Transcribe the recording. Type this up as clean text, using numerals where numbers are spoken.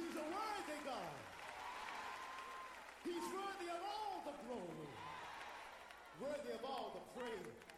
He's a worthy God. He's worthy of all the glory, worthy of all the praise.